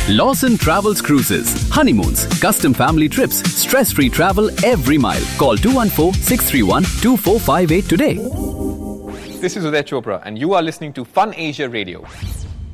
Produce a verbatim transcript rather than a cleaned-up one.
Lawson Travels Cruises. Honeymoons, custom family trips, stress-free travel every mile. Call two one four, six three one, two four five eight today. This is Uday Chopra and you are listening to Fun Asia Radio.